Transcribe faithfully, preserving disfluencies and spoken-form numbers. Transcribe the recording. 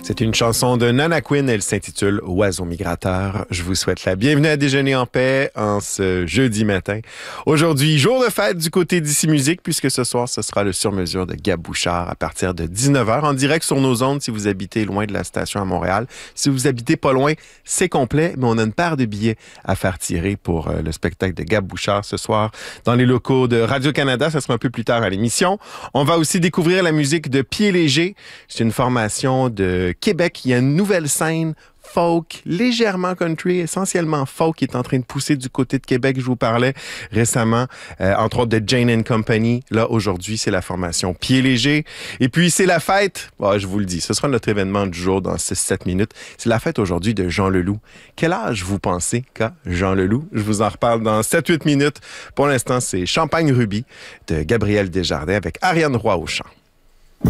C'est une chanson de Nana Quinn, elle s'intitule Oiseau migrateur. Je vous souhaite la bienvenue à Déjeuner en paix en ce jeudi matin. Aujourd'hui, jour de fête du côté d'Ici Musique, puisque ce soir, ce sera le sur-mesure de Gab Bouchard à partir de dix-neuf heures en direct sur nos ondes si vous habitez loin de la station à Montréal. Si vous habitez pas loin, c'est complet, mais on a une paire de billets à faire tirer pour euh, le spectacle de Gab Bouchard ce soir dans les locaux de Radio-Canada. Ça sera un peu plus tard à l'émission. On va aussi découvrir la musique de Pieds Légers. C'est une formation de Québec. Il y a une nouvelle scène folk, légèrement country, essentiellement folk, qui est en train de pousser du côté de Québec. Je vous parlais récemment, euh, entre autres, de Jane and Company. Là, aujourd'hui, c'est la formation Pieds Légers. Et puis, c'est la fête. Oh, je vous le dis, ce sera notre événement du jour dans six sept minutes. C'est la fête aujourd'hui de Jean Leloup. Quel âge vous pensez qu'a Jean Leloup? Je vous en reparle dans sept huit minutes. Pour l'instant, c'est Champagne Ruby de Gabriel Desjardins avec Ariane Roy au chant.